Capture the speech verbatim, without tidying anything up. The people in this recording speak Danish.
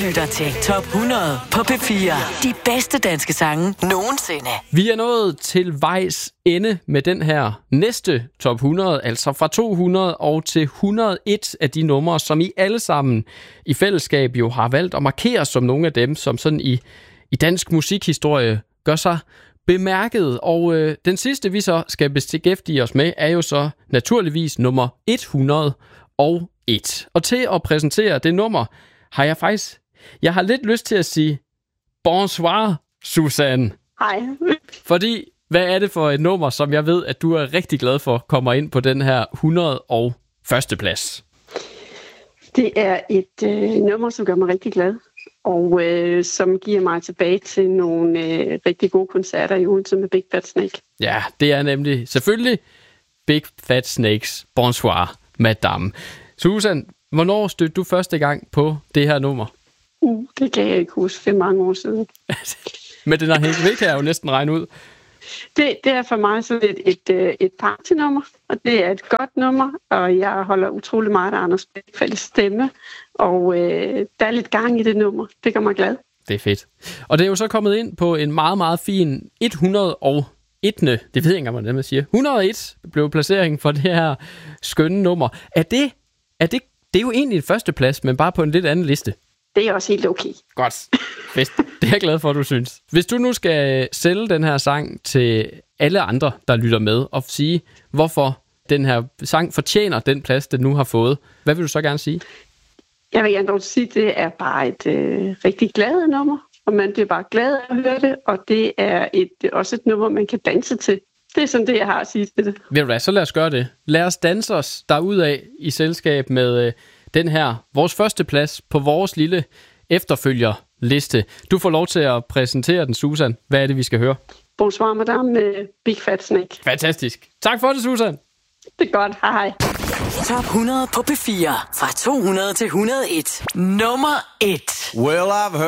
lytter til Top hundrede på P fire. De bedste danske sange nogensinde. Vi er nået til vejs ende med den her næste Top hundrede, altså fra to hundrede og til et hundrede og et af de numre, som I alle sammen i fællesskab jo har valgt at markere som nogle af dem, som sådan i, i dansk musikhistorie gør sig bemærket. Og øh, den sidste, vi så skal beskæftige os med, er jo så naturligvis nummer et hundrede og et. Og til at præsentere det nummer, har jeg faktisk... Jeg har lidt lyst til at sige bonsoir, Susanne. Hej. Fordi, hvad er det for et nummer, som jeg ved, at du er rigtig glad for, kommer ind på den her hundrede og første plads? Det er et øh, nummer, som gør mig rigtig glad, og øh, som giver mig tilbage til nogle øh, rigtig gode koncerter i Odense med Big Fat Snake. Ja, det er nemlig selvfølgelig Big Fat Snakes Bonsoir, Madame. Susan, hvornår stødte du første gang på det her nummer? Uh, det kan jeg ikke huske, for mange år siden. Men den har hængt væk, kan jeg jo næsten regne ud. Det, det er for mig sådan et, et, et, et partynummer, og det er et godt nummer, og jeg holder utrolig meget af Anders Blichfeldts stemme, og øh, der er lidt gang i det nummer. Det gør mig glad. Det er fedt. Og det er jo så kommet ind på en meget, meget fin et hundrede og et. Det ved jeg ikke engang, hvordan man siger. et hundrede og et blev placeringen for det her skønne nummer. Er det, er det, det er jo egentlig en førsteplads, men bare på en lidt anden liste. Det er også helt okay. Godt. Fedt. Det er jeg glad for, at du synes. Hvis du nu skal sælge den her sang til alle andre, der lytter med, og sige, hvorfor den her sang fortjener den plads, den nu har fået, hvad vil du så gerne sige? Jeg vil gerne dog sige, at det er bare et øh, rigtig glad nummer, og man bliver bare glad af at høre det, og det er et, også et nummer, man kan danse til. Det er sådan det, jeg har at sige til det. Ved du hvad, så lad os gøre det. Lad os danse os derudad i selskab med øh, den her, vores første plads på vores lille efterfølgerliste. Du får lov til at præsentere den, Susan. Hvad er det, vi skal høre? Bonsoir, madame, med Big Fat Snake. Fantastisk. Tak for det, Susan. Det er godt. Hej hej. Top hundrede på P fire. Fra to hundrede til et hundrede og et. Nummer et. Well, I've heard